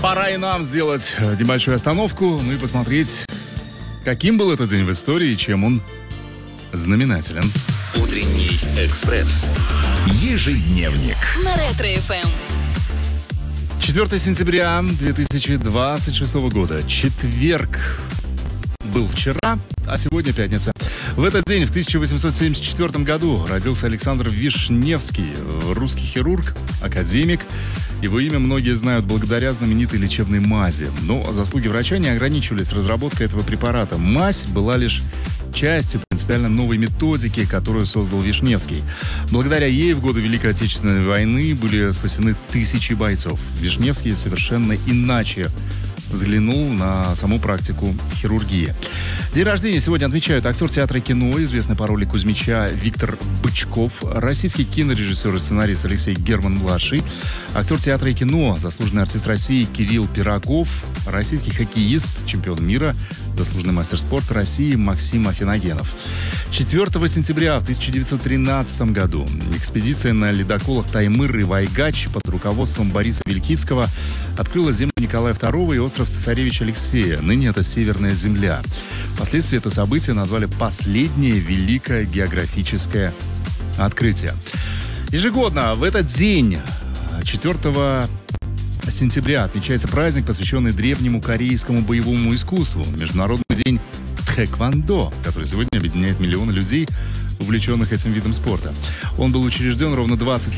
пора и нам сделать небольшую остановку, ну и посмотреть, каким был этот день в истории и чем он знаменателен. Утренний экспресс. Ежедневник. На Ретро-ФМ. 4 сентября 2026 года. Четверг был вчера, а сегодня пятница. В этот день, в 1874 году, родился Александр Вишневский, русский хирург, академик. Его имя многие знают благодаря знаменитой лечебной мази. Но заслуги врача не ограничивались разработкой этого препарата. Мазь была лишь частью принципиально новой методики, которую создал Вишневский. Благодаря ей в годы Великой Отечественной войны были спасены тысячи бойцов. Вишневский совершенно иначе взглянул на саму практику хирургии. День рождения сегодня отмечают актер театра и кино, известный по роли Кузьмича Виктор Бычков, российский кинорежиссер и сценарист Алексей Герман-младший, актер театра и кино, заслуженный артист России Кирилл Пирогов, российский хоккеист, чемпион мира, заслуженный мастер спорта России Максим Афиногенов. 4 сентября в 1913 году экспедиция на ледоколах «Таймыр» и «Вайгач» под руководством Бориса Вилькицкого открыла землю Николая II и остров Цесаревича Алексея. Ныне это Северная Земля. Впоследствии это событие назвали «Последнее великое географическое открытие». Ежегодно в этот день, 4 сентября, отмечается праздник, посвященный древнему корейскому боевому искусству. Международный день тхэквондо, который сегодня объединяет миллионы людей, увлеченных этим видом спорта. Он был учрежден ровно 20